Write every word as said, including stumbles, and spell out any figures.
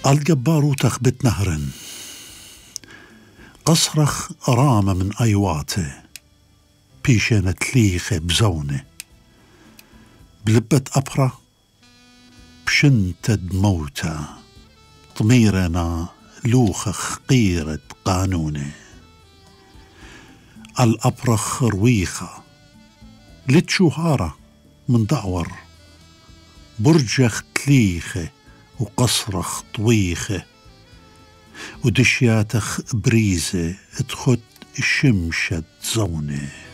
الجبار تخبت نهر قصرخ رام من أيواته بيشانة تليخة بزونة بلبة أبرة بشنتد موتى طميرنا لوخخ قيرة قانونه الأبرخ رويخة لتشوهارة من دعور برجخ تليخة وقصرخ طويخة ودشياتخ بريزة تخد شمشة زونة.